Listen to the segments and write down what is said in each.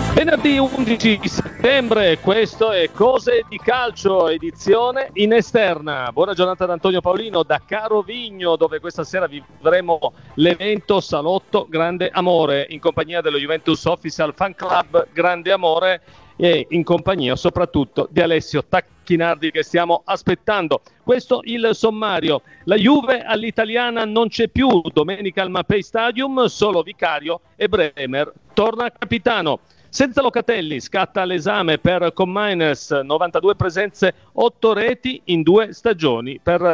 Venerdì 11 settembre, questo è Cose di Calcio, edizione in esterna. Buona giornata da Antonio Paolino da Carovigno, dove questa sera vivremo l'evento Salotto Grande Amore, in compagnia dello Juventus Official Fan Club Grande Amore e in compagnia soprattutto di Alessio Tacchinardi, che stiamo aspettando. Questo il sommario. La Juve all'italiana non c'è più, domenica al Mapei Stadium, solo Vicario e Bremer torna capitano. Senza Locatelli scatta l'esame per Cominers, 92 presenze, 8 reti in 2 stagioni per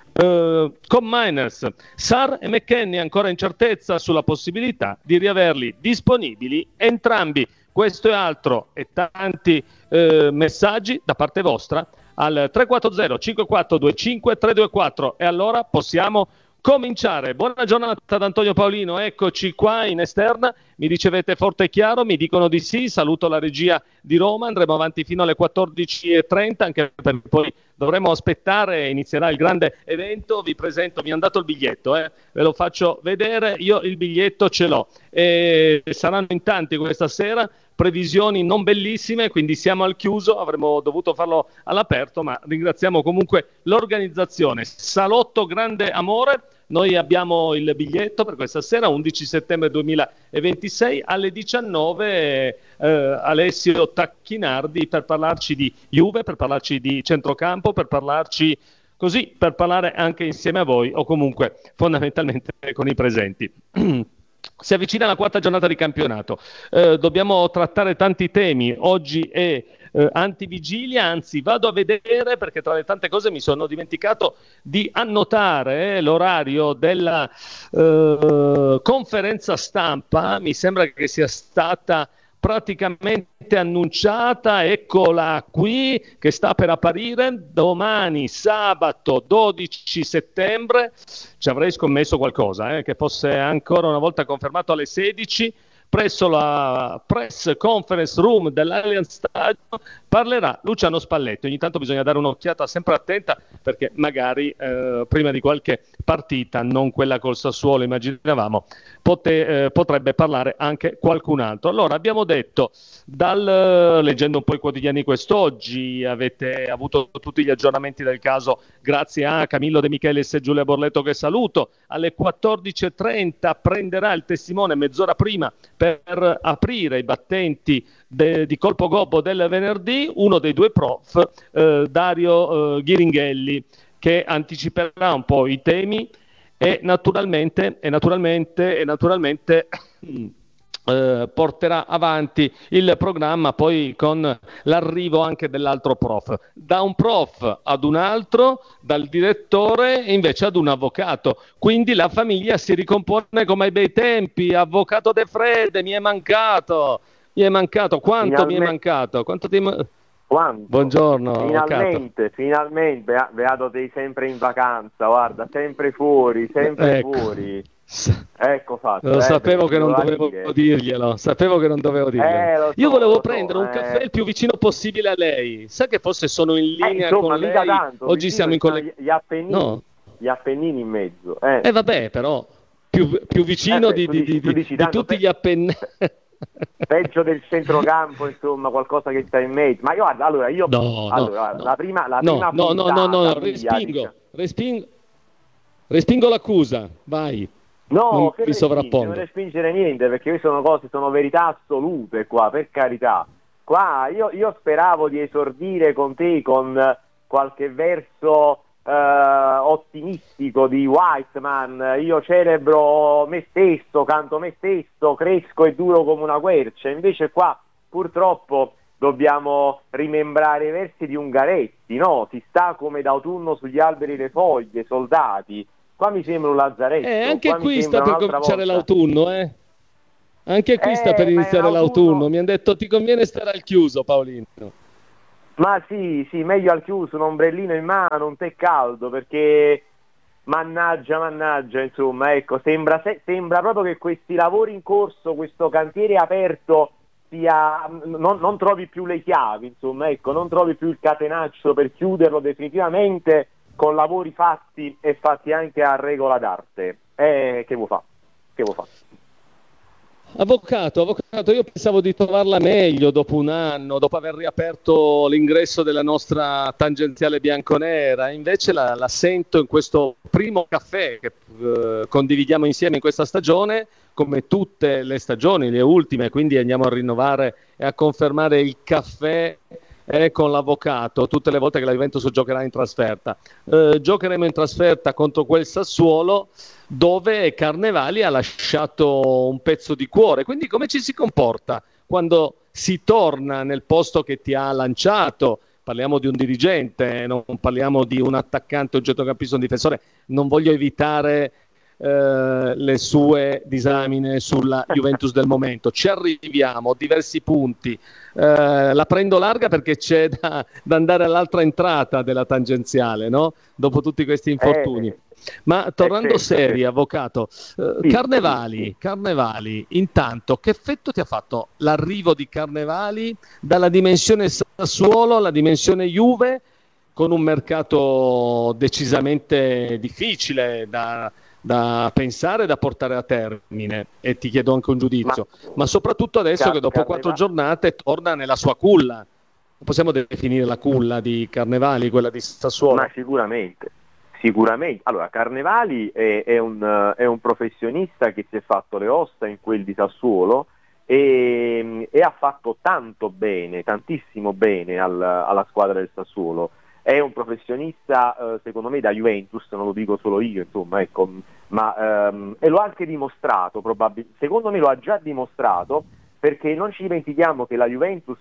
Cominers. Sarr e McKennie ancora incertezza sulla possibilità di riaverli disponibili entrambi. Questo e altro e tanti messaggi da parte vostra al 340 5425 324 e allora possiamo cominciare. Buona giornata da Antonio Paolino, eccoci qua in esterna, mi ricevete forte e chiaro, mi dicono di sì, saluto la regia di Roma, andremo avanti fino alle 14.30, anche perché poi dovremo aspettare, inizierà il grande evento, vi presento, mi hanno dato il biglietto, ve lo faccio vedere, io il biglietto ce l'ho, saranno in tanti questa sera, previsioni non bellissime, quindi siamo al chiuso, avremmo dovuto farlo all'aperto, ma ringraziamo comunque l'organizzazione. Salotto Grande Amore, noi abbiamo il biglietto per questa sera, 11 settembre 2026, alle 19 Alessio Tacchinardi per parlarci di Juve, per parlarci di centrocampo, per parlarci così, per parlare anche insieme a voi o comunque fondamentalmente con i presenti. Si avvicina la quarta giornata di campionato, dobbiamo trattare tanti temi, oggi è antivigilia, anzi vado a vedere perché tra le tante cose mi sono dimenticato di annotare l'orario della conferenza stampa, mi sembra che sia stata praticamente annunciata, eccola qui che sta per apparire domani sabato 12 settembre, ci avrei scommesso qualcosa che fosse ancora una volta confermato alle 16 presso la press conference room dell'Allianz Stadium parlerà Luciano Spalletti. Ogni tanto bisogna dare un'occhiata sempre attenta perché magari prima di qualche partita, non quella col Sassuolo immaginavamo, potrebbe parlare anche qualcun altro. Allora abbiamo detto, leggendo un po' i quotidiani quest'oggi, avete avuto tutti gli aggiornamenti del caso grazie a Camillo De Michelis e Giulia Borletto, che saluto. Alle 14.30 prenderà il testimone mezz'ora prima per aprire i battenti di colpo gobbo del venerdì uno dei due prof, Dario Ghiringhelli, che anticiperà un po' i temi e naturalmente porterà avanti il programma poi con l'arrivo anche dell'altro prof, da un prof ad un altro, dal direttore invece ad un avvocato, quindi la famiglia si ricompone come ai bei tempi. Avvocato De Frede, mi è mancato, quanto mi è mancato, quanto ti... Quanto? Buongiorno, finalmente, beato sei sempre in vacanza, guarda, sempre fuori, ecco fatto. Lo sapevo che non dovevo dirglielo, Io volevo prendere un caffè il più vicino possibile a lei, sa che forse sono in linea con lei, tanto, oggi siamo in gli Appennini in mezzo. Vabbè, però più vicino di tutti gli Appennini. Peggio del centrocampo, insomma, qualcosa che sta in mezzo. Ma guarda, allora io la prima respingo l'accusa, vai. No, non mi sovrappongo. Non respingere niente, perché qui sono verità assolute qua, per carità. Qua io speravo di esordire con te con qualche verso ottimistico di Wiseman. Io celebro me stesso, canto me stesso, cresco e duro come una quercia. Invece qua purtroppo dobbiamo rimembrare i versi di Ungaretti, no? Si sta come d'autunno sugli alberi le foglie, soldati. Qua mi sembra un lazzaretto. Anche qui sta per cominciare l'autunno, Anche qui sta per iniziare l'autunno. Mi hanno detto ti conviene stare al chiuso, Paolino. Ma sì, meglio al chiuso, un ombrellino in mano, un tè caldo, perché mannaggia, insomma, ecco, sembra proprio che questi lavori in corso, questo cantiere aperto non trovi più le chiavi, insomma, ecco, non trovi più il catenaccio per chiuderlo definitivamente con lavori fatti anche a regola d'arte. Che vuoi fa? Avvocato, io pensavo di trovarla meglio dopo un anno, dopo aver riaperto l'ingresso della nostra tangenziale bianconera, invece la sento in questo primo caffè che condividiamo insieme in questa stagione, come tutte le stagioni, le ultime, quindi andiamo a rinnovare e a confermare il caffè con l'avvocato tutte le volte che la Juventus giocherà in trasferta. Giocheremo in trasferta contro quel Sassuolo dove Carnevali ha lasciato un pezzo di cuore. Quindi come ci si comporta quando si torna nel posto che ti ha lanciato? Parliamo di un dirigente, non parliamo di un attaccante, un centrocampista, un difensore. Non voglio evitare le sue disamine sulla Juventus del momento. Ci arriviamo, diversi punti. La prendo larga perché c'è da andare all'altra entrata della tangenziale, no? Dopo tutti questi infortuni. Ma tornando seri, avvocato, Carnevali, intanto che effetto ti ha fatto l'arrivo di Carnevali dalla dimensione Sassuolo alla dimensione Juve, con un mercato decisamente difficile da pensare e da portare a termine, e ti chiedo anche un giudizio, ma soprattutto adesso che dopo 4 giornate torna nella sua culla. Possiamo definire la culla di Carnevali, quella di Sassuolo? Ma sicuramente. Allora, Carnevali è un professionista che si è fatto le ossa in quel di Sassuolo e ha fatto tanto bene, tantissimo bene alla squadra del Sassuolo. È un professionista, secondo me, da Juventus, non lo dico solo io, insomma, ecco, ma e lo ha anche dimostrato, secondo me lo ha già dimostrato, perché non ci dimentichiamo che la Juventus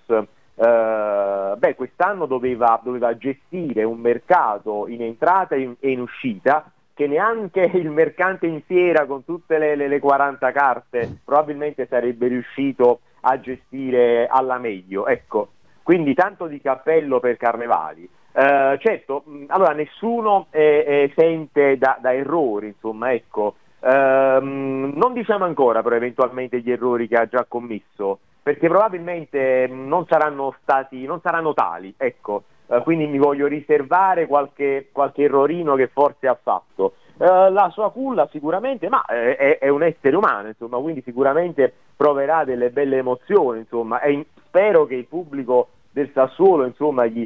quest'anno doveva gestire un mercato in entrata e in uscita che neanche il mercante in fiera con tutte le 40 carte probabilmente sarebbe riuscito a gestire alla meglio, ecco. Quindi tanto di cappello per Carnevali. Certo, allora nessuno è esente da errori, insomma, ecco. Non diciamo ancora però eventualmente gli errori che ha già commesso, perché probabilmente non saranno tali, ecco. Quindi mi voglio riservare qualche errorino che forse ha fatto. La sua culla sicuramente, ma è un essere umano, insomma, quindi sicuramente proverà delle belle emozioni, insomma, e spero che il pubblico del Sassuolo, insomma, gli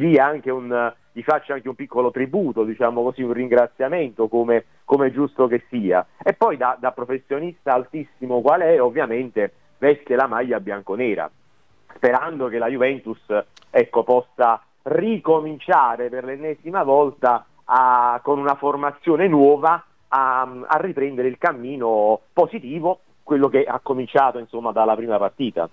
faccia anche un piccolo tributo, diciamo così, un ringraziamento come è giusto che sia. E poi da professionista altissimo qual è, ovviamente veste la maglia bianconera, sperando che la Juventus, ecco, possa ricominciare per l'ennesima volta con una formazione nuova a riprendere il cammino positivo, quello che ha cominciato, insomma, dalla prima partita.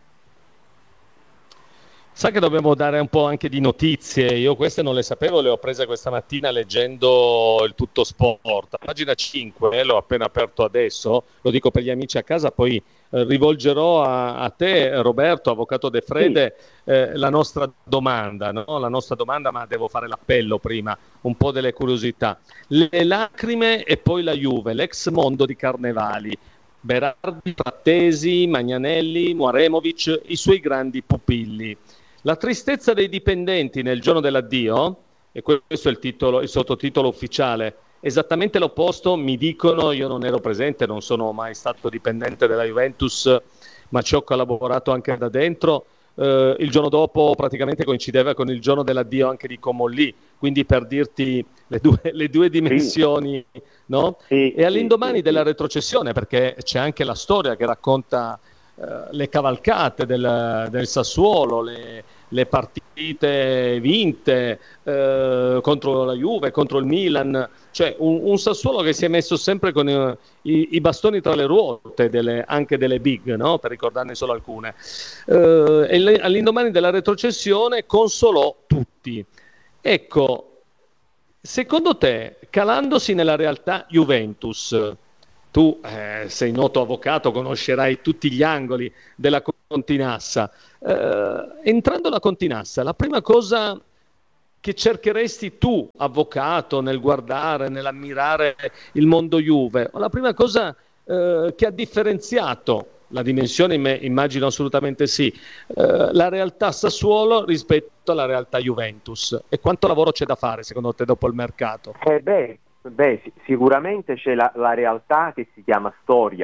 Sa che dobbiamo dare un po' anche di notizie, io queste non le sapevo, le ho prese questa mattina leggendo il Tutto Sport. Pagina 5, l'ho appena aperto adesso, lo dico per gli amici a casa, poi rivolgerò a te, Roberto, avvocato De Frede, la nostra domanda, no? La nostra domanda, ma devo fare l'appello prima, un po' delle curiosità. Le lacrime e poi la Juve, l'ex mondo di Carnevali. Berardi, Frattesi, Magnanelli, Muaremovic, i suoi grandi pupilli. La tristezza dei dipendenti nel giorno dell'addio, e questo è il sottotitolo ufficiale, esattamente l'opposto, mi dicono, io non ero presente, non sono mai stato dipendente della Juventus, ma ci ho collaborato anche da dentro. Il giorno dopo praticamente coincideva con il giorno dell'addio anche di Comolli, quindi per dirti le due dimensioni, sì. No? Sì, e all'indomani della retrocessione, perché c'è anche la storia che racconta le cavalcate del Sassuolo, le partite vinte contro la Juve, contro il Milan, cioè un Sassuolo che si è messo sempre con i bastoni tra le ruote anche delle big, no? Per ricordarne solo alcune, e all'indomani della retrocessione consolò tutti. Ecco, secondo te, calandosi nella realtà Juventus, tu sei noto avvocato, conoscerai tutti gli angoli della Continassa. Entrando alla Continassa, la prima cosa che cercheresti tu, avvocato, nel guardare, nell'ammirare il mondo Juve, o la prima cosa che ha differenziato la dimensione, immagino assolutamente sì, la realtà Sassuolo rispetto alla realtà Juventus, e quanto lavoro c'è da fare secondo te dopo il mercato? Sicuramente c'è la realtà che si chiama storia,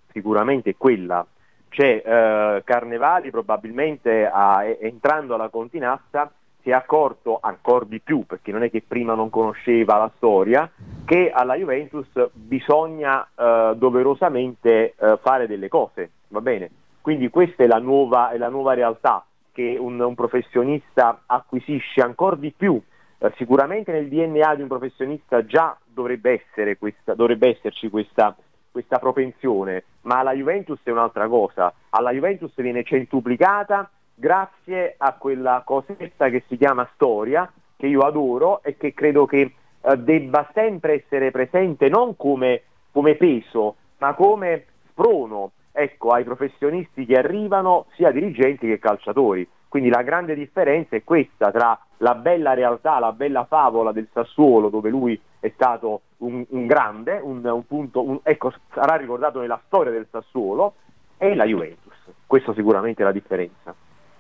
sicuramente è quella. C'è Carnevali probabilmente entrando alla Continassa si è accorto ancora di più, perché non è che prima non conosceva la storia, che alla Juventus bisogna doverosamente fare delle cose, va bene? Quindi questa è la nuova realtà che un professionista acquisisce ancora di più. Sicuramente nel DNA di un professionista già dovrebbe esserci questa propensione, ma alla Juventus è un'altra cosa. Alla Juventus viene centuplicata grazie a quella cosetta che si chiama storia, che io adoro e che credo che debba sempre essere presente non come peso, ma come sprono, ecco, ai professionisti che arrivano, sia dirigenti che calciatori. Quindi la grande differenza è questa tra la bella realtà, la bella favola del Sassuolo, dove lui è stato un grande, un punto, ecco, sarà ricordato nella storia del Sassuolo, e la Juventus. Questo sicuramente è la differenza.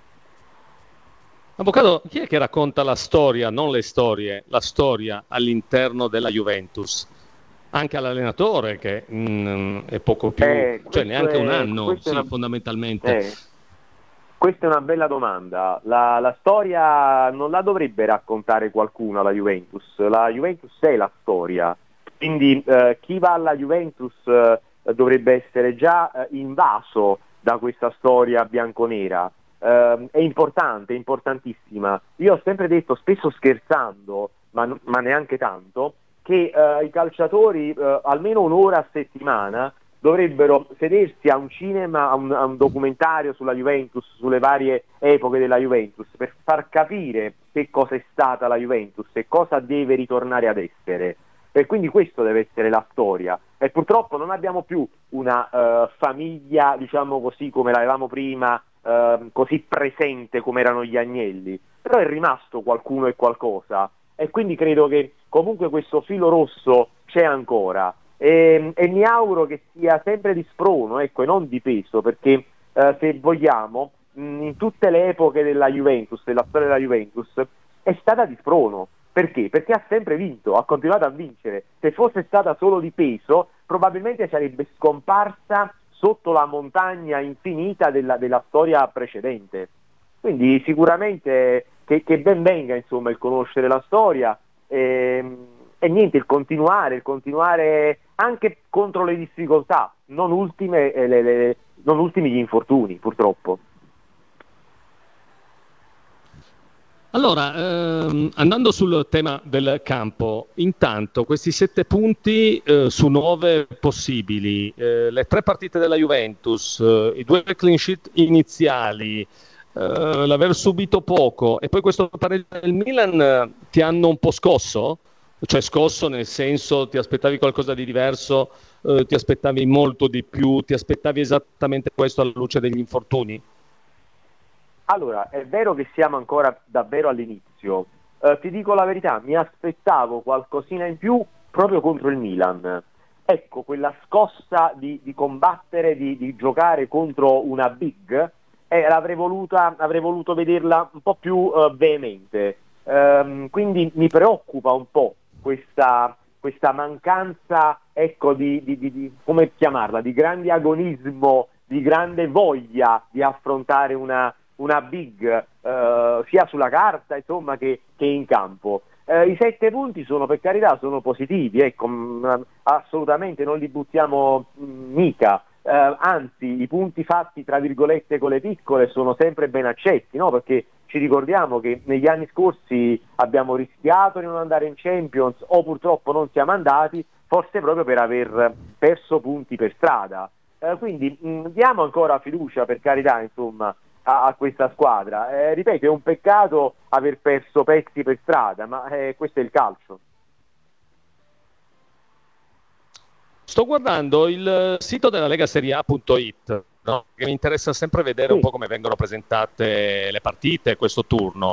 Avvocato, chi è che racconta la storia, non le storie, la storia all'interno della Juventus? Anche all'allenatore, che è poco più, cioè neanche un anno, sì, fondamentalmente. Questa è una bella domanda. La storia non la dovrebbe raccontare qualcuno alla Juventus. La Juventus è la storia. Quindi chi va alla Juventus dovrebbe essere già invaso da questa storia bianconera. È importante, è importantissima. Io ho sempre detto, spesso scherzando, ma neanche tanto, che i calciatori almeno un'ora a settimana dovrebbero sedersi a un cinema, a un documentario sulla Juventus, sulle varie epoche della Juventus, per far capire che cosa è stata la Juventus e cosa deve ritornare ad essere. E quindi questo deve essere la storia. E purtroppo non abbiamo più una famiglia, diciamo così, come l'avevamo prima, così presente come erano gli Agnelli. Però è rimasto qualcuno e qualcosa. E quindi credo che comunque questo filo rosso c'è ancora. E mi auguro che sia sempre di sprono, ecco, e non di peso, perché se vogliamo, in tutte le epoche della Juventus, della storia della Juventus, è stata di sprono. Perché? Perché ha sempre vinto, ha continuato a vincere. Se fosse stata solo di peso, probabilmente sarebbe scomparsa sotto la montagna infinita della storia precedente. Quindi sicuramente che ben venga, insomma, il conoscere la storia e niente, il continuare anche contro le difficoltà, non ultimi gli infortuni, purtroppo. Allora, andando sul tema del campo, intanto questi 7 punti su 9 possibili, le 3 partite della Juventus, i 2 clean sheet iniziali, l'aver subito poco e poi questo pareggio del Milan ti hanno un po' scosso? Cioè scosso nel senso, ti aspettavi qualcosa di diverso, ti aspettavi molto di più, ti aspettavi esattamente questo alla luce degli infortuni? Allora, è vero che siamo ancora davvero all'inizio. Ti dico la verità, mi aspettavo qualcosina in più proprio contro il Milan. Ecco, quella scossa di combattere, di giocare contro una big, avrei voluto vederla un po' più veemente. Quindi mi preoccupa un po' questa mancanza, ecco, di come chiamarla, di grande agonismo, di grande voglia di affrontare una big, sia sulla carta, insomma, che in campo. I 7 punti sono, per carità, sono positivi, ecco, assolutamente non li buttiamo mica, anzi i punti fatti tra virgolette con le piccole sono sempre ben accetti, no? Perché ci ricordiamo che negli anni scorsi abbiamo rischiato di non andare in Champions o purtroppo non siamo andati, forse proprio per aver perso punti per strada. Quindi diamo ancora fiducia, per carità, insomma, a questa squadra. Ripeto, è un peccato aver perso pezzi per strada, ma questo è il calcio. Sto guardando il sito della legaseria.it, no? Che mi interessa sempre vedere un po' come vengono presentate le partite, questo turno.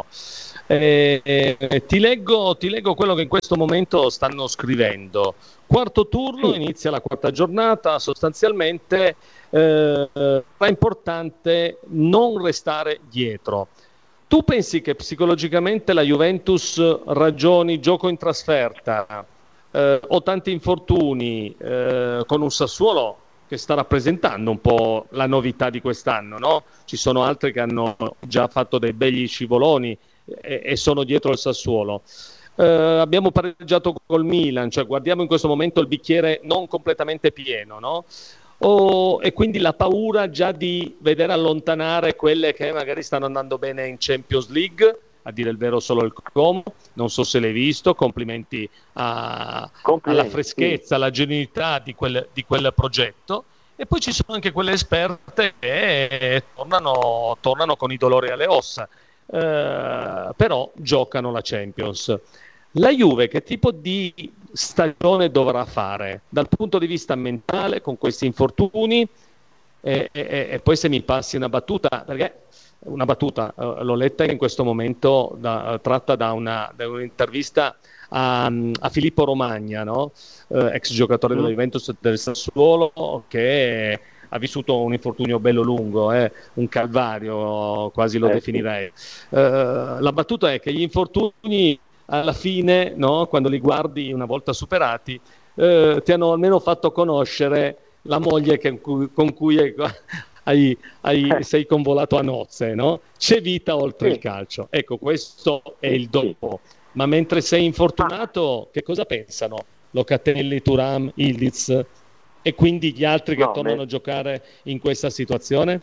Ti leggo quello che in questo momento stanno scrivendo. Quarto turno, inizia la 4ª giornata, sostanzialmente è importante non restare dietro. Tu pensi che psicologicamente la Juventus ragioni gioco in trasferta, o tanti infortuni, con un Sassuolo che che sta rappresentando un po' la novità di quest'anno, no? Ci sono altri che hanno già fatto dei begli scivoloni e sono dietro il Sassuolo. Abbiamo pareggiato col Milan, cioè guardiamo in questo momento il bicchiere non completamente pieno, no? E quindi la paura già di vedere allontanare quelle che magari stanno andando bene in Champions League, a dire il vero solo il Como, non so se l'hai visto, complimenti alla freschezza, alla genuinità di quel progetto. E poi ci sono anche quelle esperte che tornano con i dolori alle ossa, però giocano la Champions. La Juve che tipo di stagione dovrà fare dal punto di vista mentale con questi infortuni? E poi se mi passi una battuta, perché una battuta l'ho letta in questo momento tratta da un'intervista a Filippo Romagna, no? Ex giocatore della Juventus e del Sassuolo, che ha vissuto un infortunio bello lungo, un calvario quasi lo definirei. La battuta è che gli infortuni alla fine, no, quando li guardi una volta superati, ti hanno almeno fatto conoscere la moglie con cui sei convolato a nozze, no? C'è vita oltre il calcio. Ecco, questo è il dopo. Ma mentre sei infortunato, che cosa pensano? Locatelli, Thuram, Yildiz e quindi gli altri che tornano a giocare in questa situazione?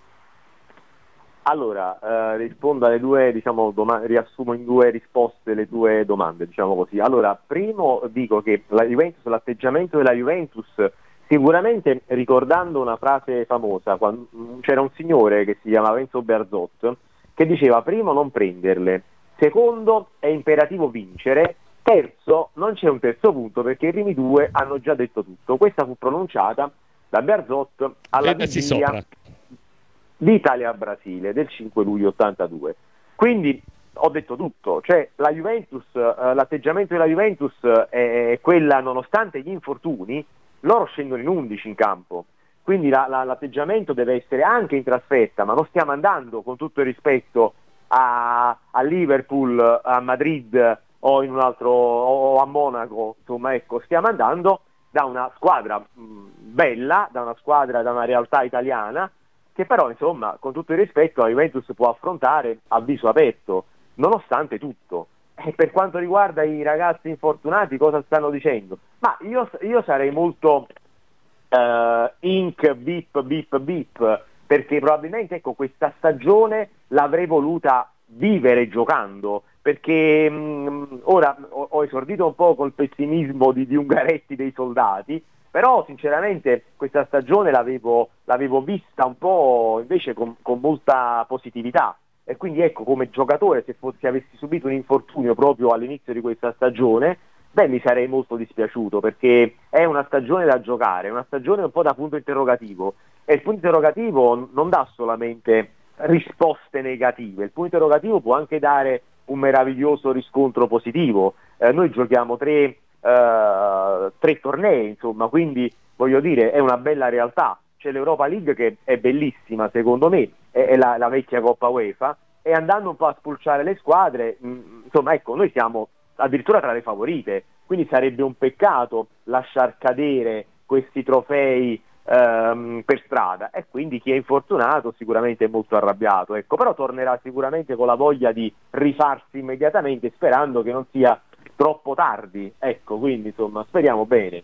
Allora, rispondo alle due, riassumo in due risposte le tue domande, diciamo così. Allora, primo dico che l'atteggiamento della Juventus, sicuramente ricordando una frase famosa, c'era un signore che si chiamava Enzo Bearzot, che diceva: primo, non prenderle, secondo, è imperativo vincere, terzo, non c'è un terzo punto perché i primi due hanno già detto tutto. Questa fu pronunciata da Bearzot alla vigilia di Italia-Brasile del 5 luglio 82. Quindi ho detto tutto, cioè la Juventus, l'atteggiamento della Juventus è quella, nonostante gli infortuni, loro scendono in 11 in campo, quindi l'atteggiamento deve essere anche in trasferta, ma non stiamo andando, con tutto il rispetto, a Liverpool, a Madrid o in un altro, o a Monaco, insomma, ecco, stiamo andando da una squadra bella, da una realtà italiana, che però, insomma, con tutto il rispetto, la Juventus può affrontare a viso aperto, nonostante tutto. E per quanto riguarda i ragazzi infortunati, cosa stanno dicendo? Ma io sarei molto bip bip bip, perché probabilmente, ecco, questa stagione l'avrei voluta vivere giocando, perché ora ho esordito un po' col pessimismo di Ungaretti dei soldati, però sinceramente questa stagione l'avevo vista un po' invece con molta positività, e quindi ecco, come giocatore, se avessi subito un infortunio proprio all'inizio di questa stagione, mi sarei molto dispiaciuto, perché è una stagione da giocare, è una stagione un po' da punto interrogativo, e il punto interrogativo non dà solamente risposte negative, il punto interrogativo può anche dare un meraviglioso riscontro positivo. Noi giochiamo tre tornei, insomma, quindi voglio dire, è una bella realtà. C'è l'Europa League che è bellissima, secondo me, è la vecchia Coppa UEFA, e andando un po' a spulciare le squadre, insomma, ecco, noi siamo addirittura tra le favorite, quindi sarebbe un peccato lasciar cadere questi trofei per strada, e quindi chi è infortunato sicuramente è molto arrabbiato, ecco, però tornerà sicuramente con la voglia di rifarsi immediatamente, sperando che non sia troppo tardi, ecco, quindi insomma speriamo bene.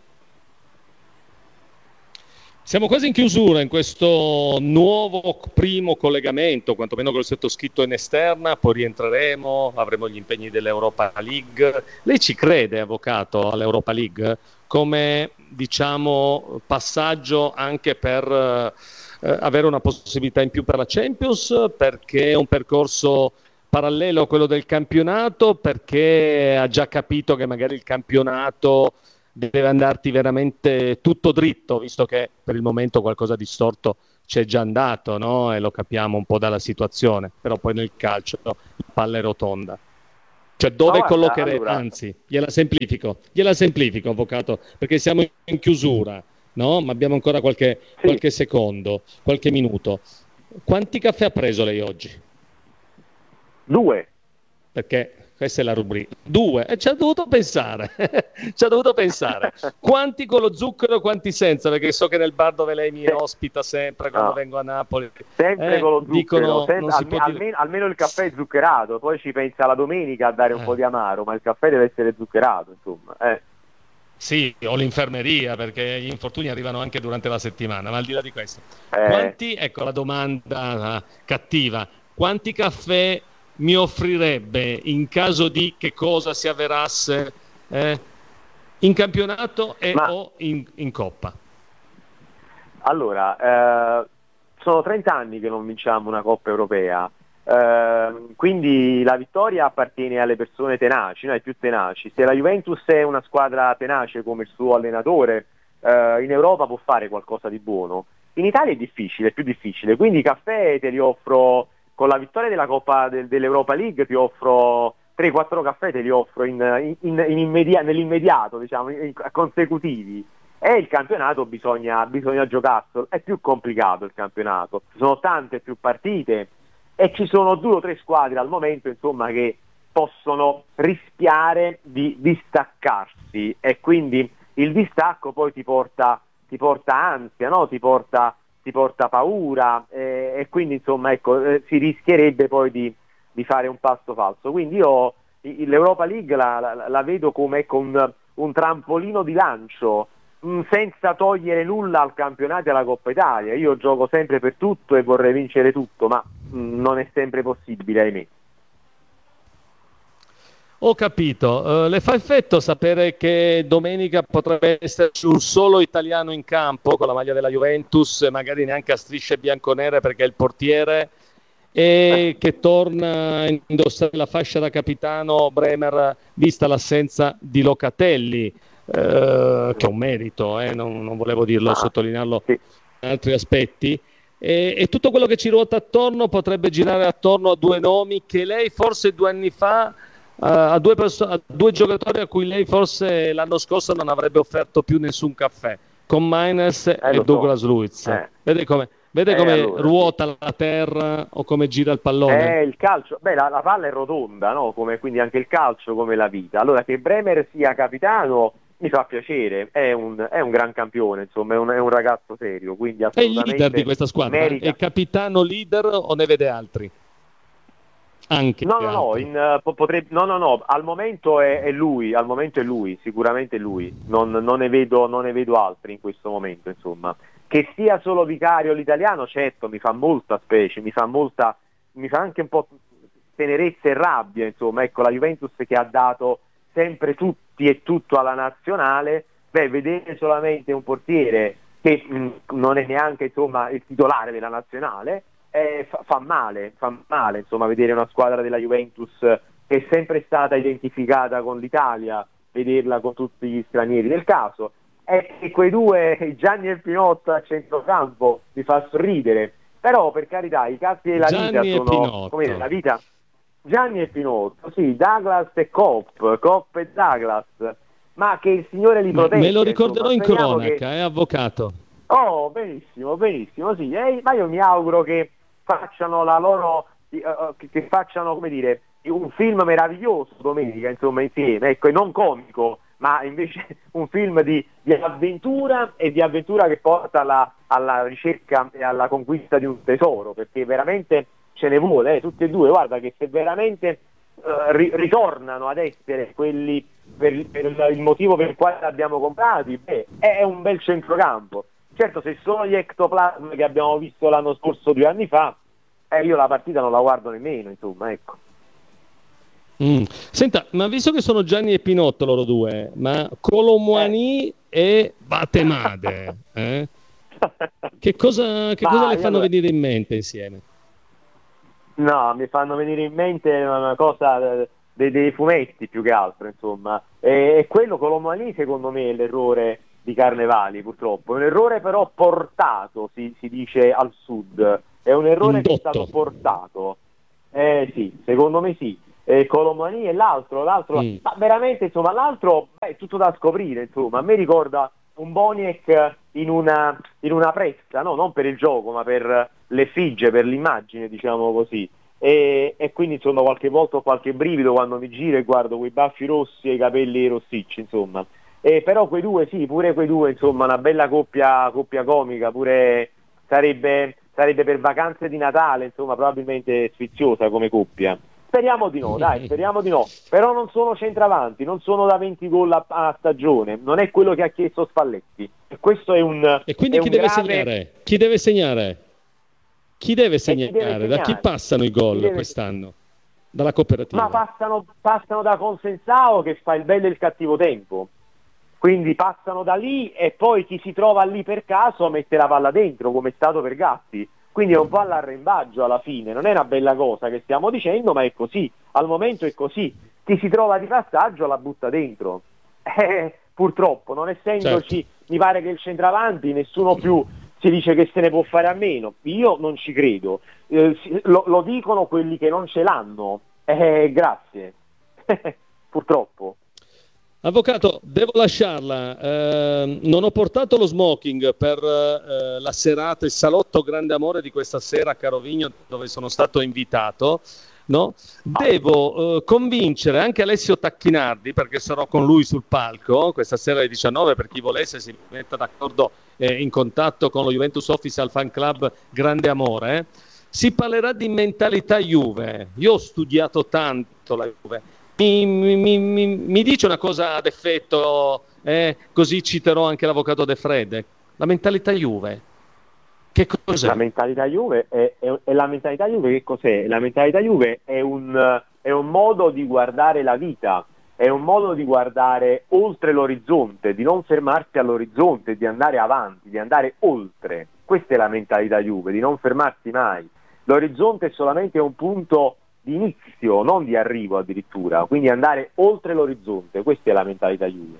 Siamo quasi in chiusura in questo nuovo primo collegamento, quantomeno col sottoscritto in esterna, poi rientreremo, avremo gli impegni dell'Europa League. Lei ci crede, avvocato, all'Europa League come, diciamo, passaggio anche per avere una possibilità in più per la Champions, perché è un percorso parallelo a quello del campionato, perché ha già capito che magari il campionato deve andarti veramente tutto dritto, visto che per il momento qualcosa di storto c'è già andato, no? E lo capiamo un po' dalla situazione, però poi nel calcio la palla è rotonda. Cioè dove collocherei? Allora... Anzi, gliela semplifico, avvocato, perché siamo in chiusura, no? Ma abbiamo ancora qualche secondo, qualche minuto. Quanti caffè ha preso lei oggi? 2. Perché Questa è la rubrica. 2, e ci ha dovuto pensare. Ci ha dovuto pensare. Quanti con lo zucchero, quanti senza? Perché so che nel bar dove lei mi ospita sempre quando vengo a Napoli. Sempre con lo zucchero. Dicono, almeno il caffè è zuccherato, poi ci pensa la domenica a dare un po' di amaro, ma il caffè deve essere zuccherato, insomma. Sì, o l'infermeria, perché gli infortuni arrivano anche durante la settimana, ma al di là di questo. Quanti, ecco la domanda cattiva, quanti caffè mi offrirebbe in caso di che cosa si avverasse in campionato o in Coppa? Allora, sono 30 anni che non vinciamo una Coppa Europea, quindi la vittoria appartiene alle persone tenaci, ai più tenaci. Se la Juventus è una squadra tenace come il suo allenatore, in Europa può fare qualcosa di buono. In Italia è difficile, è più difficile, quindi i caffè te li offro con la vittoria della Coppa dell'Europa League, ti offro 3-4 caffè, te li offro nell'immediato, diciamo, consecutivi. E il campionato bisogna giocarselo, è più complicato il campionato, ci sono tante più partite e ci sono 2 o 3 squadre al momento, insomma, che possono rischiare di distaccarsi, e quindi il distacco poi ti porta ansia, no? Ti porta paura, e quindi insomma, ecco, si rischierebbe poi di fare un passo falso. Quindi io l'Europa League la vedo come un trampolino di lancio, senza togliere nulla al campionato e alla Coppa Italia. Io gioco sempre per tutto e vorrei vincere tutto, ma non è sempre possibile, ahimè. Ho capito. Le fa effetto sapere che domenica potrebbe esserci un solo italiano in campo con la maglia della Juventus, magari neanche a strisce bianconere perché è il portiere, e che torna a indossare la fascia da capitano Bremer, vista l'assenza di Locatelli, che è un merito, non volevo dirlo, sottolinearlo in altri aspetti. E tutto quello che ci ruota attorno potrebbe girare attorno a 2 nomi che lei forse 2 anni fa, a 2 giocatori a cui lei forse l'anno scorso non avrebbe offerto più nessun caffè, con Maines e Douglas Luiz. Vede come allora ruota la terra o come gira il pallone? Il calcio, la palla è rotonda, no? Quindi anche il calcio, come la vita. Allora, che Bremer sia capitano mi fa piacere, è un gran campione, insomma, è un ragazzo serio, quindi assolutamente è il leader di questa squadra, merita. È capitano leader o ne vede altri? Anche no, al momento è lui, sicuramente è lui, non ne vedo altri in questo momento, insomma. Che sia solo vicario l'italiano, certo, mi fa molta specie, mi fa anche un po' tenerezza e rabbia, insomma, ecco, la Juventus che ha dato sempre tutti e tutto alla nazionale, vedere solamente un portiere che non è neanche, insomma, il titolare della nazionale, fa male, insomma, vedere una squadra della Juventus che è sempre stata identificata con l'Italia, vederla con tutti gli stranieri del caso. E quei 2, Gianni e Pinotto a centrocampo, mi fa sorridere, però per carità i casi della vita sono come la vita. Gianni e Pinotto, sì, Douglas e Kopp e Douglas, ma che il Signore li protegge. Me lo ricorderò, insomma, in cronaca, avvocato. Oh, benissimo, sì, ma io mi auguro che facciano la loro, che facciano, come dire, un film meraviglioso domenica, insomma, insieme, ecco, e non comico, ma invece un film di avventura, e di avventura che porta alla ricerca e alla conquista di un tesoro, perché veramente ce ne vuole, tutti e 2, guarda che se veramente ritornano ad essere quelli per il motivo per il quale li abbiamo comprati, è un bel centrocampo. Certo, se sono gli ectoplasmi che abbiamo visto l'anno scorso 2 anni fa, io la partita non la guardo nemmeno, insomma, ecco. Senta, ma visto che sono Gianni e Pinotto loro 2, ma Colomboani e Batemade, che cosa le fanno venire in mente insieme? No, mi fanno venire in mente una cosa dei fumetti più che altro, insomma. E quello Colomboani secondo me è l'errore di Carnevali, purtroppo. È un errore però portato, si dice al sud. È un errore che è stato portato. Sì, secondo me sì. Colomboani e l'altro, ma veramente, insomma, l'altro è tutto da scoprire, insomma. A me ricorda un Boniek in una pressa, no? Non per il gioco, ma per l'effigie, per l'immagine, diciamo così. e quindi insomma qualche volta ho qualche brivido quando mi giro e guardo quei baffi rossi e i capelli rossicci, insomma. Però quei due, sì, pure quei due, insomma, una bella coppia comica, pure sarebbe per vacanze di Natale, insomma, probabilmente sfiziosa come coppia. Speriamo di no, dai, speriamo di no. Però non sono centravanti, non sono da 20 gol a stagione, non è quello che ha chiesto Spalletti. E questo è un... E quindi chi deve segnare? Chi deve segnare? Chi deve segnare? Chi deve segnare? Da chi passano i gol quest'anno? Dalla cooperativa? Ma passano da Consensao che fa il bello e il cattivo tempo. Quindi passano da lì e poi chi si trova lì per caso mette la palla dentro, come è stato per Gatti. Quindi è un po' all'arrembaggio alla fine, non è una bella cosa che stiamo dicendo, ma è così, al momento è così. Chi si trova di passaggio la butta dentro. Purtroppo, non essendoci, certo. Mi pare che il centravanti nessuno più si dice che se ne può fare a meno. Io non ci credo, lo dicono quelli che non ce l'hanno. Grazie. Purtroppo. Avvocato, devo lasciarla, non ho portato lo smoking per la serata, il salotto grande amore di questa sera a Carovigno dove sono stato invitato, no? Devo convincere anche Alessio Tacchinardi, perché sarò con lui sul palco questa sera alle 19, per chi volesse si metta d'accordo in contatto con lo Juventus Official Fan Club Grande Amore. Si parlerà di mentalità Juve, io ho studiato tanto la Juve. Mi dice una cosa ad effetto, così citerò anche l'avvocato De Frede. La mentalità Juve, che cos'è? La mentalità Juve è la mentalità Juve che cos'è? La mentalità Juve è un modo di guardare la vita, è un modo di guardare oltre l'orizzonte, di non fermarsi all'orizzonte, di andare avanti, di andare oltre. Questa è la mentalità Juve, di non fermarsi mai. L'orizzonte è solamente un punto di inizio, non di arrivo addirittura, quindi andare oltre l'orizzonte, questa è la mentalità Juve.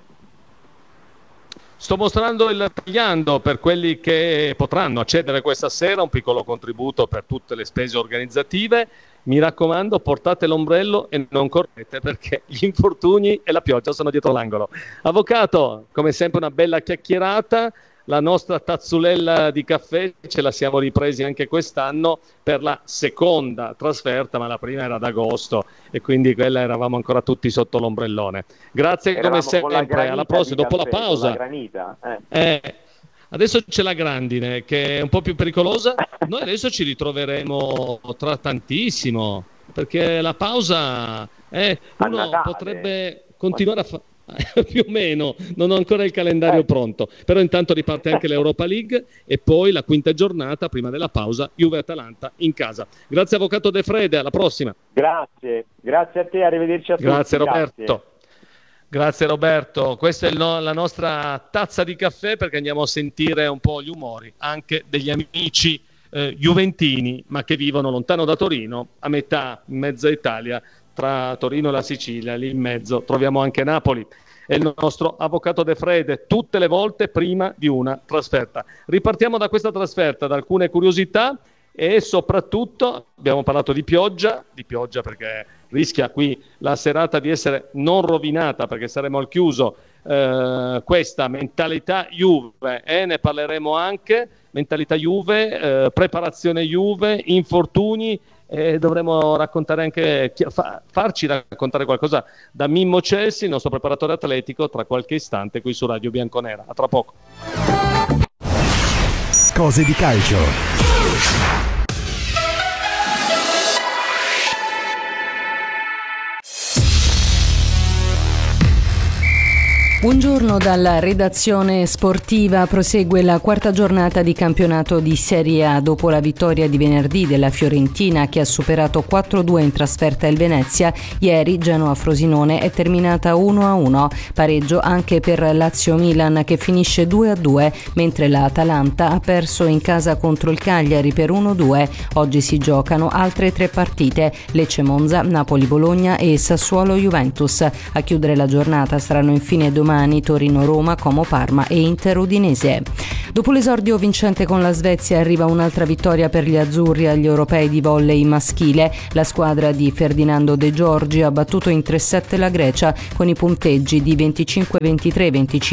Sto mostrando il tagliando per quelli che potranno accedere questa sera, un piccolo contributo per tutte le spese organizzative. Mi raccomando, portate l'ombrello e non correte perché gli infortuni e la pioggia sono dietro l'angolo. Avvocato, come sempre una bella chiacchierata. La nostra tazzulella di caffè ce la siamo ripresi anche quest'anno per la seconda trasferta, ma la prima era ad agosto e quindi quella eravamo ancora tutti sotto l'ombrellone. Grazie come sempre, alla prossima, dopo la pausa. La granita, Adesso c'è la grandine che è un po' più pericolosa, noi adesso ci ritroveremo tra tantissimo, perché la pausa uno potrebbe continuare a fare. Più o meno, non ho ancora il calendario pronto, però intanto riparte anche l'Europa League e poi la quinta giornata prima della pausa Juve-Atalanta in casa. Grazie avvocato De Frede, alla prossima. Grazie a te, arrivederci a tutti. Grazie Roberto. Grazie Roberto, questa è la nostra tazza di caffè perché andiamo a sentire un po' gli umori anche degli amici juventini ma che vivono lontano da Torino, a metà, in mezza Italia, tra Torino e la Sicilia, lì in mezzo troviamo anche Napoli. È il nostro avvocato De Frede, tutte le volte prima di una trasferta. Ripartiamo da questa trasferta, da alcune curiosità e soprattutto abbiamo parlato di pioggia perché rischia qui la serata di essere non rovinata perché saremo al chiuso. Questa mentalità Juve, ne parleremo anche, mentalità Juve, preparazione Juve, infortuni. Dovremo raccontare anche farci raccontare qualcosa da Mimmo Celsi, il nostro preparatore atletico, tra qualche istante qui su Radio Bianconera. A tra poco. Cose di calcio. Buongiorno dalla redazione sportiva. Prosegue la quarta giornata di campionato di Serie A dopo la vittoria di venerdì della Fiorentina che ha superato 4-2 in trasferta il Venezia. Ieri Genoa-Frosinone è terminata 1-1, pareggio anche per Lazio-Milan che finisce 2-2, mentre la Atalanta ha perso in casa contro il Cagliari per 1-2. Oggi si giocano altre 3 partite: Lecce-Monza, Napoli-Bologna e Sassuolo-Juventus. A chiudere la giornata saranno infine domani Torino-Roma, Como-Parma e Inter-Udinese. Dopo l'esordio vincente con la Svezia arriva un'altra vittoria per gli azzurri agli europei di volley maschile. La squadra di Ferdinando De Giorgi ha battuto in 3-7 la Grecia con i punteggi di 25-23,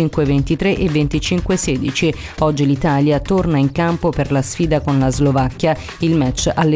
25-23 e 25-16. Oggi l'Italia torna in campo per la sfida con la Slovacchia, il match alle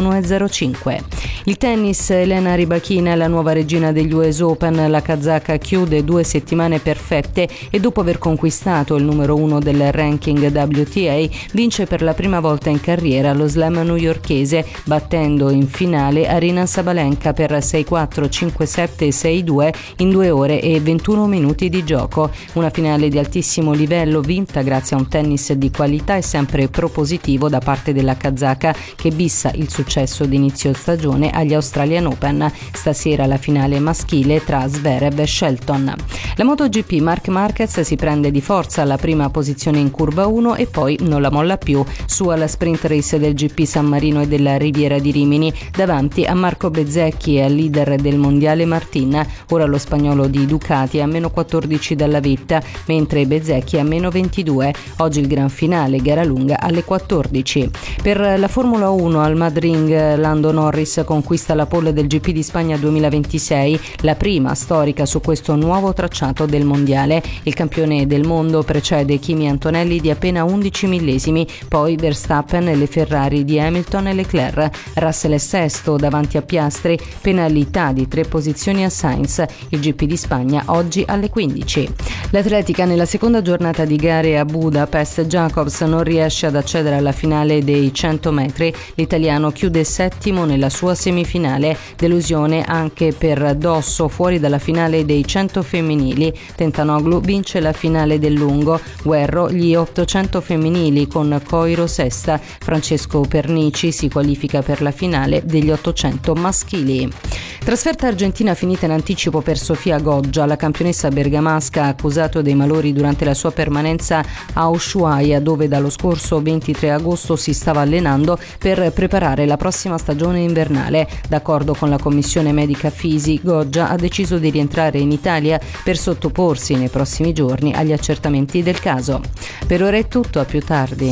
21:05. Il tennis, Elena Rybakina è la nuova regina degli US Open. La kazaka chiude 2 settimane perfette e dopo aver conquistato il numero 1 del ranking WTA vince per la prima volta in carriera lo slam newyorkese, battendo in finale Aryna Sabalenka per 6-4, 5-7 e 6-2 in 2 ore e 21 minuti di gioco. Una finale di altissimo livello vinta grazie a un tennis di qualità e sempre propositivo da parte della kazaka, che bissa il successo di inizio stagione agli Australian Open. Stasera la finale maschile tra Zverev e Shelton. La MotoGP, Marc Marquez si prende di forza alla prima posizione in curva 1 e poi non la molla più su alla sprint race del GP San Marino e della Riviera di Rimini davanti a Marco Bezzecchi e al leader del mondiale Martin. Ora lo spagnolo di Ducati è a meno 14 dalla vetta, mentre Bezzecchi è a meno 22. Oggi il gran finale, gara lunga alle 14. Per la Formula 1 al Madrid Lando Norris conquista la pole del GP di Spagna 2026, la prima storica su questo nuovo tracciato del mondiale. Il campione del mondo precede Kimi Antonelli di appena 11 millesimi, poi Verstappen e le Ferrari di Hamilton e Leclerc. Russell è sesto davanti a Piastri, penalità di 3 posizioni a Sainz. Il GP di Spagna oggi alle 15. L'atletica nella seconda giornata di gare a Budapest, Jacobs non riesce ad accedere alla finale dei 100 metri. L'italiano chiude settimo nella sua semifinale, delusione anche per Dosso fuori dalla finale dei 100 femminili. Tentanoglu vince la finale del lungo, Guerro gli 800 femminili con Coiro sesta. Francesco Pernici si qualifica per la finale degli 800 maschili. Trasferta argentina finita in anticipo per Sofia Goggia. La campionessa bergamasca ha accusato dei malori durante la sua permanenza a Ushuaia, dove dallo scorso 23 agosto si stava allenando per preparare la prossima stagione invernale. D'accordo con la commissione medica Fisi, Goggia ha deciso di rientrare in Italia per sottoporsi nei prossimi giorni agli accertamenti del caso. Per ora è tutto, a più tardi.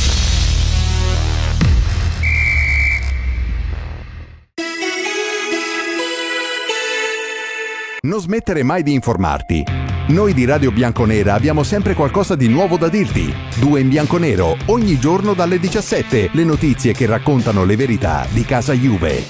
Non smettere mai di informarti. Noi di Radio Bianconera abbiamo sempre qualcosa di nuovo da dirti. 2 in bianconero, ogni giorno dalle 17. Le notizie che raccontano le verità di casa Juve.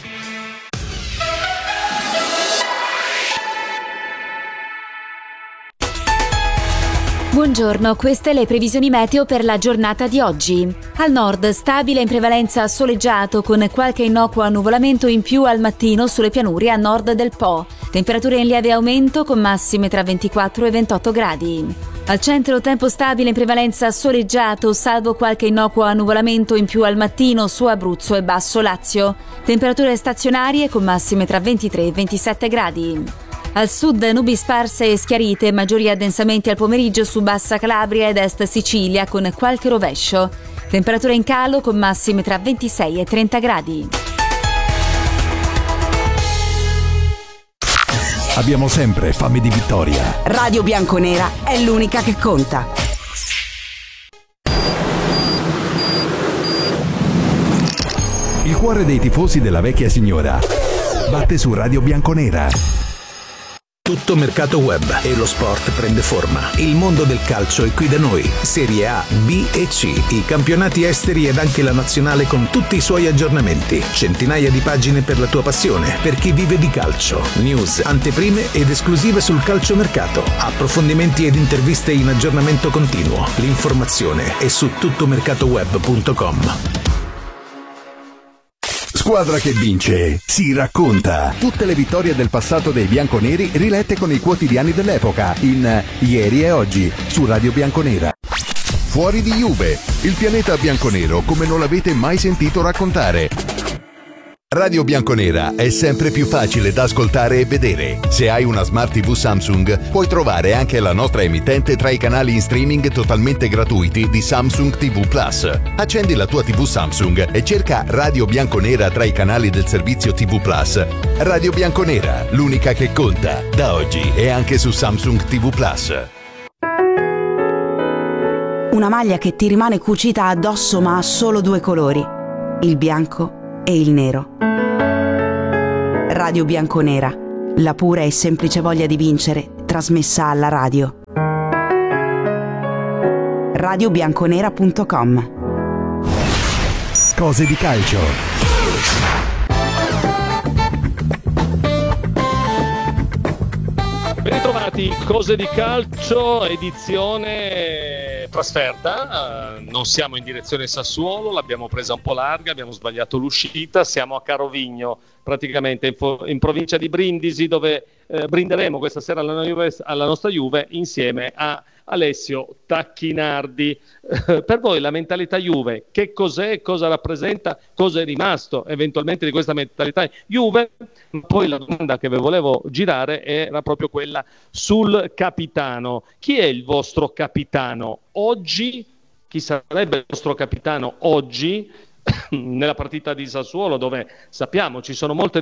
Buongiorno, queste le previsioni meteo per la giornata di oggi. Al nord stabile in prevalenza soleggiato con qualche innocuo annuvolamento in più al mattino sulle pianure a nord del Po. Temperature in lieve aumento con massime tra 24 e 28 gradi. Al centro tempo stabile in prevalenza soleggiato salvo qualche innocuo annuvolamento in più al mattino su Abruzzo e Basso Lazio. Temperature stazionarie con massime tra 23 e 27 gradi. Al sud nubi sparse e schiarite, maggiori addensamenti al pomeriggio su Bassa Calabria ed Est Sicilia con qualche rovescio. Temperatura in calo con massime tra 26 e 30 gradi. Abbiamo sempre fame di vittoria. Radio Bianconera è l'unica che conta. Il cuore dei tifosi della vecchia signora batte su Radio Bianconera. Tutto mercato web e lo sport prende forma. Il mondo del calcio è qui da noi. Serie A, B e C, i campionati esteri ed anche la nazionale con tutti i suoi aggiornamenti. Centinaia di pagine per la tua passione, per chi vive di calcio. News, anteprime ed esclusive sul calciomercato. Approfondimenti ed interviste in aggiornamento continuo. L'informazione è su tuttomercatoweb.com. Squadra che vince si racconta. Tutte le vittorie del passato dei bianconeri rilette con i quotidiani dell'epoca in Ieri e Oggi su Radio Bianconera. Fuori di Juve, il pianeta bianconero come non l'avete mai sentito raccontare. Radio Bianconera è sempre più facile da ascoltare e vedere. Se hai una Smart TV Samsung, puoi trovare anche la nostra emittente tra i canali in streaming totalmente gratuiti di Samsung TV Plus. Accendi la tua TV Samsung e cerca Radio Bianconera tra i canali del servizio TV Plus. Radio Bianconera, l'unica che conta, da oggi e anche su Samsung TV Plus. una maglia che ti rimane cucita addosso ma ha solo due colori, il bianco e il nero. Radio Bianconera, la pura e semplice voglia di vincere, trasmessa alla radio. radiobianconera.com. Cose di calcio. Ben ritrovati, Cose di calcio, edizione trasferta. Non siamo in direzione Sassuolo, l'abbiamo presa un po' larga, abbiamo sbagliato l'uscita, siamo a Carovigno, praticamente in provincia di Brindisi, dove brinderemo questa sera alla nostra Juve insieme a Alessio Tacchinardi. Per voi la mentalità Juve, che cos'è, cosa rappresenta, cosa è rimasto eventualmente di questa mentalità Juve? Poi la domanda che vi volevo girare era proprio quella sul capitano. Chi è il vostro capitano oggi? Chi sarebbe il vostro capitano oggi nella partita di Sassuolo, dove sappiamo ci sono molte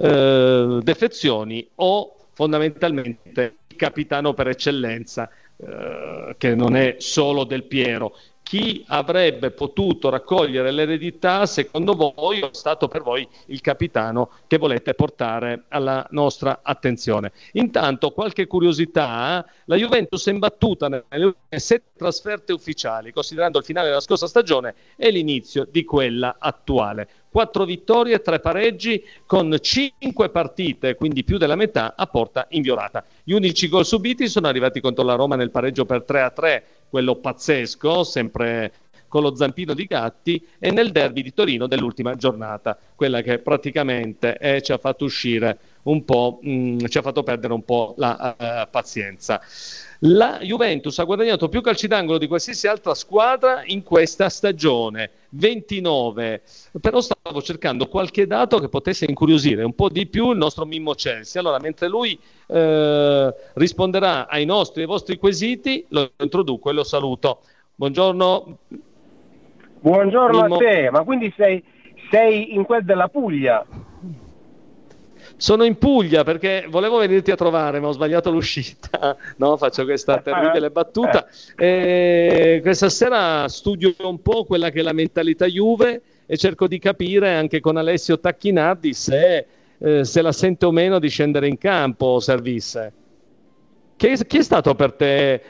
defezioni, o fondamentalmente il capitano per eccellenza, che non è solo Del Piero? Chi avrebbe potuto raccogliere l'eredità, secondo voi, o è stato per voi il capitano che volete portare alla nostra attenzione? Intanto, qualche curiosità: la Juventus è imbattuta nelle 7 trasferte ufficiali, considerando il finale della scorsa stagione e l'inizio di quella attuale. 4 vittorie, 3 pareggi, con 5 partite, quindi più della metà, a porta inviolata. Gli unici gol subiti sono arrivati contro la Roma nel pareggio per 3-3, quello pazzesco, sempre con lo zampino di Gatti, e nel derby di Torino dell'ultima giornata, quella che praticamente ci ha fatto uscire un po', ci ha fatto perdere un po' la pazienza. La Juventus ha guadagnato più calci d'angolo di qualsiasi altra squadra in questa stagione, 29, però stavo cercando qualche dato che potesse incuriosire un po' di più il nostro Mimmo Chelsea. Allora, mentre lui risponderà ai vostri quesiti, lo introduco e lo saluto. Buongiorno. Buongiorno Mimmo. a te, ma quindi sei in quel della Puglia? Sono in Puglia perché volevo venirti a trovare, ma ho sbagliato l'uscita. No, faccio questa terribile battuta. Questa sera studio un po' quella che è la mentalità Juve e cerco di capire anche con Alessio Tacchinardi se la sente o meno di scendere in campo o servisse. Chi è stato per te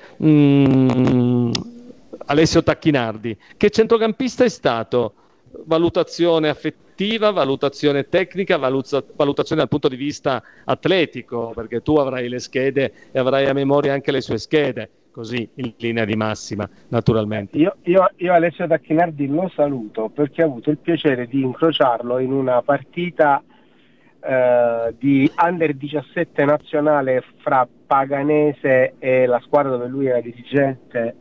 Alessio Tacchinardi? Che centrocampista è stato? Valutazione affettiva, valutazione tecnica, valutazione dal punto di vista atletico, perché tu avrai le schede e avrai a memoria anche le sue schede, così in linea di massima, naturalmente. Io Alessio Tacchinardi lo saluto perché ho avuto il piacere di incrociarlo in una partita di Under 17 nazionale fra Paganese e la squadra dove lui era dirigente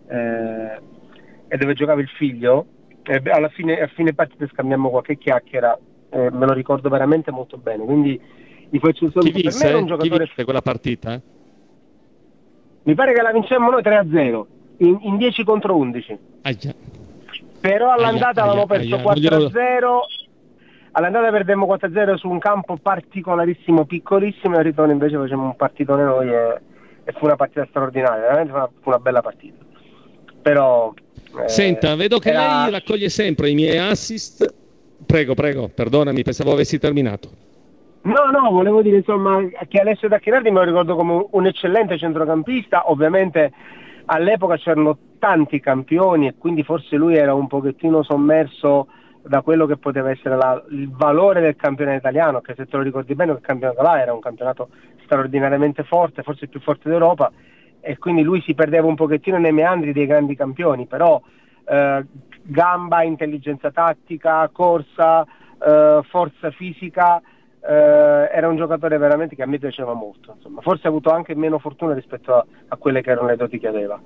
e dove giocava il figlio. A fine partita scambiamo qualche chiacchiera, me lo ricordo veramente molto bene, quindi gli faccio un saluto. Chi vinse? Per me era un giocatore... Chi vinse quella partita? Mi pare che la vincemmo noi 3-0 in 10 contro 11. Però all'andata avevamo perso 4-0, all'andata perdemmo 4-0 su un campo particolarissimo, piccolissimo, e al ritorno invece facciamo un partitone noi e fu una partita straordinaria, veramente fu una bella partita. Però senta, vedo che lei raccoglie sempre i miei assist. Prego, perdonami, pensavo avessi terminato. No, volevo dire insomma che Alessio Tacchinardi me lo ricordo come un eccellente centrocampista. Ovviamente all'epoca c'erano tanti campioni e quindi forse lui era un pochettino sommerso da quello che poteva essere il valore del campionato italiano, che se te lo ricordi bene quel campionato là era un campionato straordinariamente forte, forse il più forte d'Europa, e quindi lui si perdeva un pochettino nei meandri dei grandi campioni, però gamba, intelligenza tattica, corsa, forza fisica, era un giocatore veramente che a me piaceva molto, insomma. Forse ha avuto anche meno fortuna rispetto a quelle che erano le doti che aveva.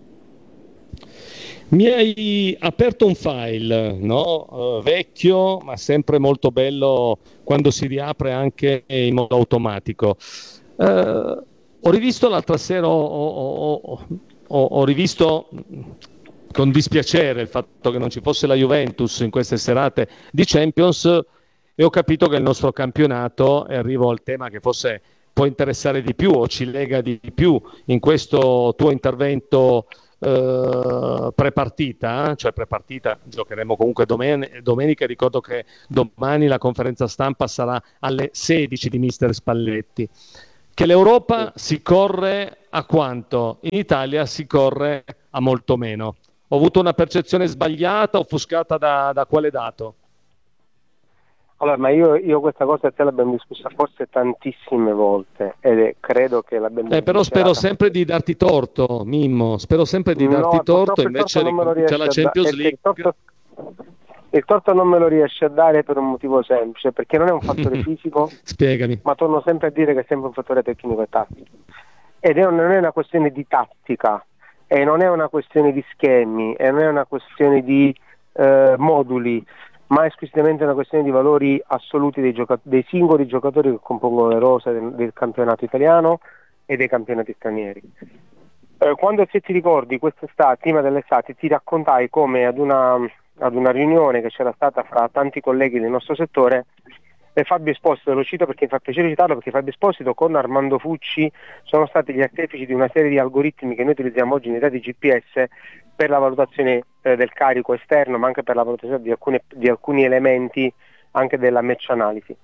Mi hai aperto un file, no? Vecchio, ma sempre molto bello quando si riapre anche in modo automatico. Ho rivisto l'altra sera, ho rivisto con dispiacere il fatto che non ci fosse la Juventus in queste serate di Champions, e ho capito che il nostro campionato, e arrivo al tema che forse può interessare di più o ci lega di più in questo tuo intervento prepartita, giocheremo comunque domenica. Ricordo che domani la conferenza stampa sarà alle 16 di mister Spalletti. Che l'Europa si corre a quanto? In Italia si corre a molto meno. Ho avuto una percezione sbagliata, offuscata da quale dato? Allora, ma io questa cosa te l'abbiamo discussa forse tantissime volte credo che l'abbiamo però spero sempre di darti torto, Mimmo, invece ricomincia la Champions League. Il torto non me lo riesce a dare per un motivo semplice, perché non è un fattore fisico. Spiegami. Ma torno sempre a dire che è sempre un fattore tecnico e tattico. Ed non è una questione di tattica, e non è una questione di schemi, e non è una questione di moduli, ma è esclusivamente una questione di valori assoluti dei singoli giocatori che compongono le rose del campionato italiano e dei campionati stranieri. Quando, se ti ricordi, quest'estate, prima dell'estate, ti raccontai come ad una riunione che c'era stata fra tanti colleghi del nostro settore, Fabio Esposito, lo cito perché mi fa piacere citarlo, perché Fabio Esposito con Armando Fucci sono stati gli artefici di una serie di algoritmi che noi utilizziamo oggi nei dati GPS per la valutazione del carico esterno, ma anche per la valutazione di alcuni elementi anche della match analisi.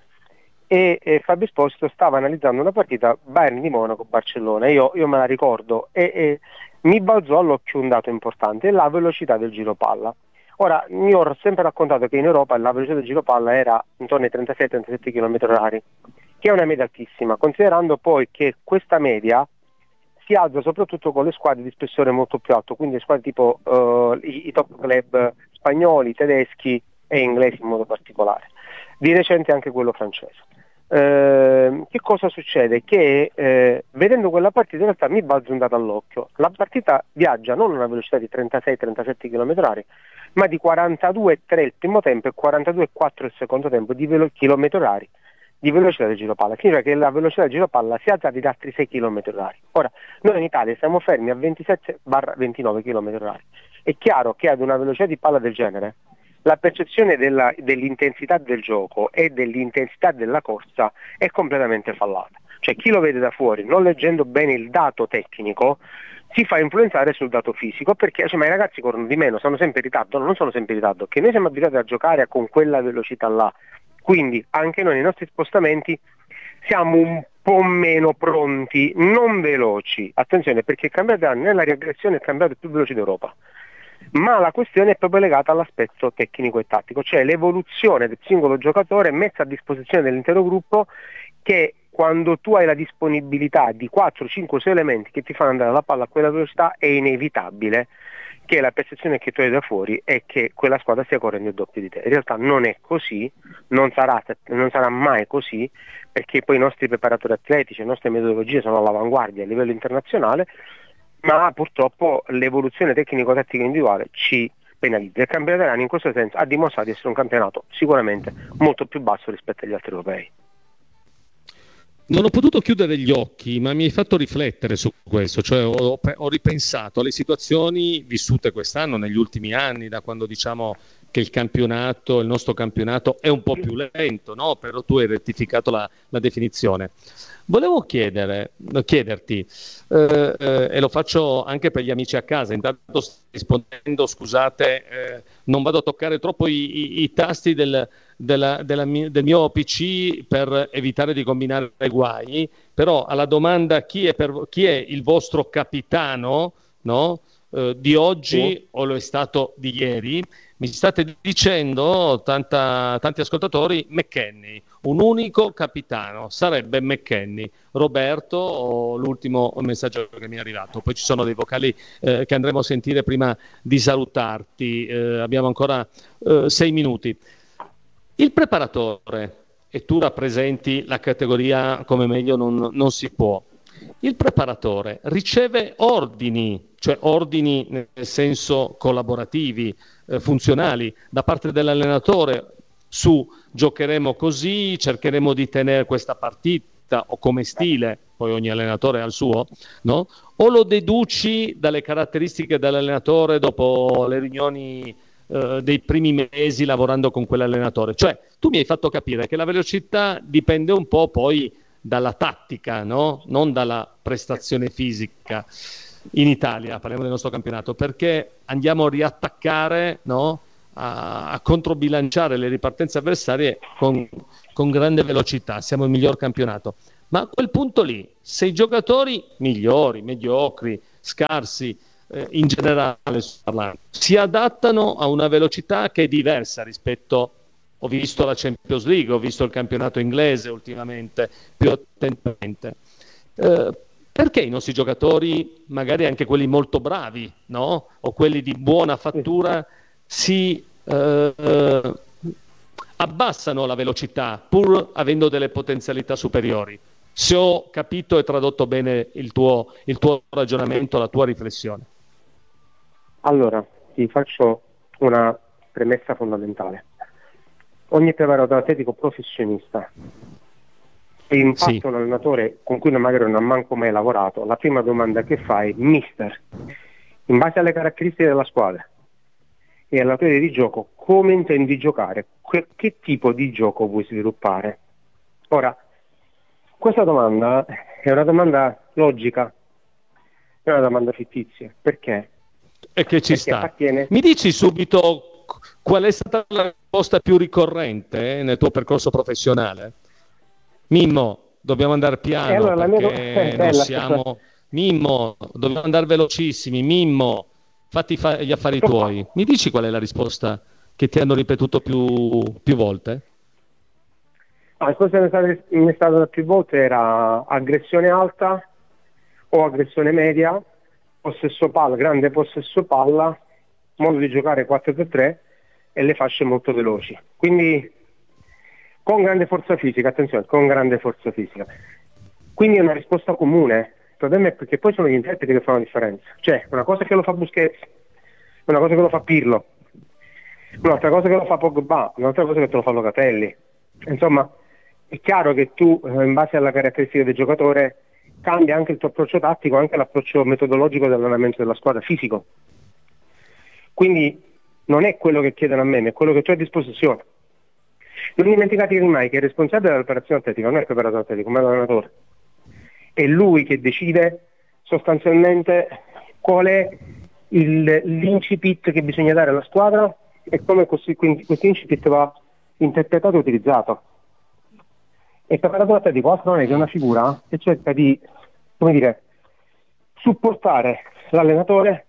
E Fabio Esposito stava analizzando una partita Bayern di Monaco-Barcellona, io me la ricordo, e mi balzò all'occhio un dato importante, la velocità del giro palla. Ora, io ho sempre raccontato che in Europa la velocità del giro palla era intorno ai 36-37 km/h, che è una media altissima, considerando poi che questa media si alza soprattutto con le squadre di spessore molto più alto, quindi le squadre tipo i top club spagnoli, tedeschi e inglesi in modo particolare. Di recente anche quello francese. Che cosa succede? Che vedendo quella partita in realtà mi balzo un dato all'occhio. La partita viaggia non a una velocità di 36-37 km/h, ma di 42,3 il primo tempo e 42,4 il secondo tempo di km/h di velocità del giro palla. Significa che la velocità del giro palla si è alzata di altri 6 km/h. Ora, noi in Italia siamo fermi a 27-29 km/h. È chiaro che ad una velocità di palla del genere la percezione dell'intensità del gioco e dell'intensità della corsa è completamente fallata. Cioè chi lo vede da fuori, non leggendo bene il dato tecnico, si fa influenzare sul dato fisico, perché ma i ragazzi corrono di meno, sono sempre in ritardo. No, non sono sempre in ritardo, che noi siamo abituati a giocare con quella velocità là, quindi anche noi nei nostri spostamenti siamo un po' meno pronti, non veloci. Attenzione, perché il campionato dell'anno nella riaggressione è il campionato più veloce d'Europa, ma la questione è proprio legata all'aspetto tecnico e tattico, cioè l'evoluzione del singolo giocatore messa a disposizione dell'intero gruppo, che quando tu hai la disponibilità di 4, 5, 6 elementi che ti fanno andare la palla a quella velocità, è inevitabile che la percezione che tu hai da fuori è che quella squadra stia correndo il doppio di te. In realtà non è così, non sarà mai così, perché poi i nostri preparatori atletici, le nostre metodologie sono all'avanguardia a livello internazionale, ma purtroppo l'evoluzione tecnico-tattica individuale ci penalizza. Il campionato italiano in questo senso ha dimostrato di essere un campionato sicuramente molto più basso rispetto agli altri europei. Non ho potuto chiudere gli occhi, ma mi hai fatto riflettere su questo, cioè ho ripensato alle situazioni vissute quest'anno, negli ultimi anni, da quando diciamo che il nostro campionato è un po' più lento, no? Però tu hai rettificato la definizione. Volevo chiederti, e lo faccio anche per gli amici a casa, intanto sto rispondendo, scusate, non vado a toccare troppo i tasti del mio PC per evitare di combinare guai, però alla domanda chi è il vostro capitano, no? Di oggi o lo è stato di ieri, mi state dicendo tanti ascoltatori McKennie, un unico capitano sarebbe McKennie. Roberto, l'ultimo messaggio che mi è arrivato, poi ci sono dei vocali che andremo a sentire prima di salutarti, abbiamo ancora 6 minuti. Il preparatore, e tu rappresenti la categoria come meglio non si può, il preparatore riceve ordini, cioè ordini nel senso collaborativi, funzionali, da parte dell'allenatore su giocheremo così, cercheremo di tenere questa partita, o come stile, poi ogni allenatore ha il suo, no? O lo deduci dalle caratteristiche dell'allenatore dopo le riunioni dei primi mesi lavorando con quell'allenatore? Cioè, tu mi hai fatto capire che la velocità dipende un po' poi dalla tattica, no? Non dalla prestazione fisica. in Italia, parliamo del nostro campionato, perché andiamo a riattaccare, no? a controbilanciare le ripartenze avversarie con grande velocità, siamo il miglior campionato. Ma a quel punto lì, se i giocatori migliori, mediocri, scarsi, in generale si adattano a una velocità che è diversa rispetto, ho visto la Champions League, ho visto il campionato inglese ultimamente più attentamente, perché i nostri giocatori, magari anche quelli molto bravi, no? O quelli di buona fattura, si abbassano la velocità pur avendo delle potenzialità superiori? Se ho capito e tradotto bene il tuo ragionamento, la tua riflessione. Allora, ti faccio una premessa fondamentale. Ogni preparatore atletico professionista e in parte un allenatore con cui magari non ha manco mai lavorato, la prima domanda che fai, mister, in base alle caratteristiche della squadra e alla teoria di gioco, come intendi giocare? Che tipo di gioco vuoi sviluppare? Ora, questa domanda è una domanda logica, è una domanda fittizia. Perché? E che ci Perché sta. appartiene... Mi dici subito qual è stata la risposta più ricorrente nel tuo percorso professionone? Mimmo, dobbiamo andare piano, allora, perché non siamo... Mimmo, dobbiamo andare velocissimi. Mimmo, fatti gli affari tuoi. Mi dici qual è la risposta che ti hanno ripetuto più volte? La risposta che mi è stata più volte era aggressione alta o aggressione media, possesso palla, grande possesso palla, modo di giocare 4-3-3 e le fasce molto veloci. Quindi con grande forza fisica, attenzione, con grande forza fisica. Quindi è una risposta comune. Il problema è perché poi sono gli interpreti che fanno la differenza. Cioè, una cosa che lo fa Busquets, una cosa che lo fa Pirlo, un'altra cosa che lo fa Pogba, un'altra cosa che te lo fa Locatelli. Insomma, è chiaro che tu, in base alla caratteristica del giocatore, cambia anche il tuo approccio tattico, anche l'approccio metodologico dell'allenamento della squadra, fisico. Quindi non è quello che chiedono a me, ma è quello che tu hai a disposizione. Non dimenticatevi mai che il responsabile dell'operazione atletica non è il preparatore atletico, ma è l'allenatore. È lui che decide sostanzialmente qual è l'incipit che bisogna dare alla squadra e come questo incipit va interpretato e utilizzato. E il preparatore atletico altro non è che una figura che cerca di, come dire, supportare l'allenatore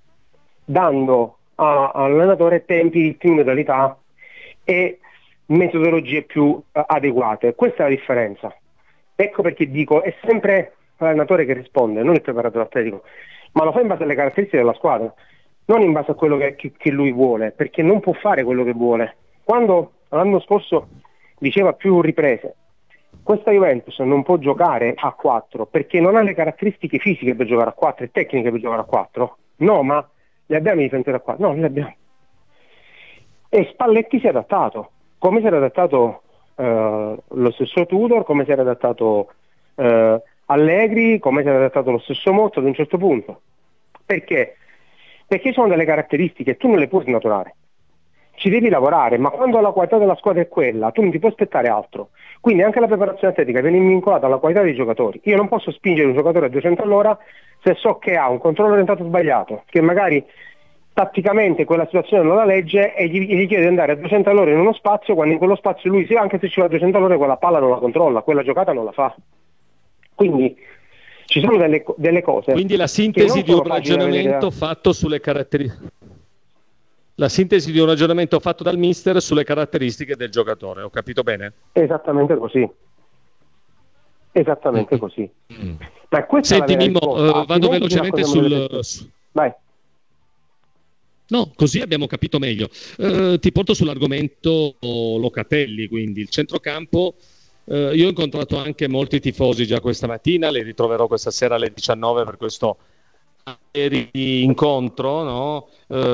dando all'allenatore tempi, ritmi, modalità e metodologie più adeguate. Questa è la differenza. Ecco perché dico, è sempre l'allenatore che risponde, non il preparatore atletico, ma lo fa in base alle caratteristiche della squadra, non in base a quello che lui vuole, perché non può fare quello che vuole. Quando l'anno scorso diceva più riprese, questa Juventus non può giocare a 4 perché non ha le caratteristiche fisiche per giocare a 4 e tecniche per giocare a 4. No, ma le abbiamo i difensori a 4? No, le abbiamo. E Spalletti si è adattato, come si era adattato lo stesso Tudor, come si era adattato Allegri, come si era adattato lo stesso Motta ad un certo punto. Perché? Perché sono delle caratteristiche, tu non le puoi snaturare. Ci devi lavorare, ma quando la qualità della squadra è quella, tu non ti puoi aspettare altro. Quindi anche la preparazione atletica viene vincolata alla qualità dei giocatori. Io non posso spingere un giocatore a 200 all'ora se so che ha un controllo orientato sbagliato, che magari tatticamente quella situazione non la legge e gli chiede di andare a 200 all'ora in uno spazio, quando in quello spazio lui, anche se ci va a 200 all'ora, quella palla non la controlla, quella giocata non la fa. Quindi ci sono delle cose. Quindi la sintesi di un ragionamento fatto sulle caratteristiche. La sintesi di un ragionamento fatto dal mister sulle caratteristiche del giocatore, ho capito bene? Esattamente così. Esattamente così. Ma senti Mimmo, vado velocemente Vai. No, così abbiamo capito meglio. Ti porto sull'argomento Locatelli, quindi il centrocampo. Io ho incontrato anche molti tifosi già questa mattina, li ritroverò questa sera alle 19 per questo incontro, no?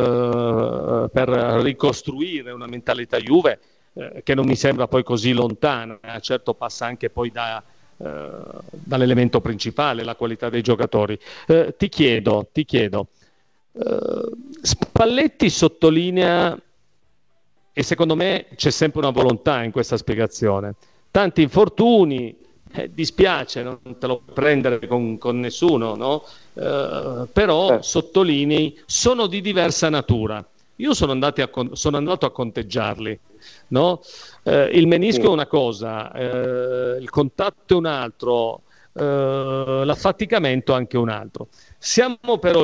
Per ricostruire una mentalità Juve che non mi sembra poi così lontana, certo passa anche poi dall'elemento principale, la qualità dei giocatori. Ti chiedo, Spalletti sottolinea, e secondo me c'è sempre una volontà in questa spiegazione, tanti infortuni, dispiace, non te lo puoi prendere con nessuno, no? Però sottolinei, sono di diversa natura. Io sono andato a conteggiarli, no? Il menisco è una cosa, il contatto è un altro, l'affaticamento anche un altro. Siamo però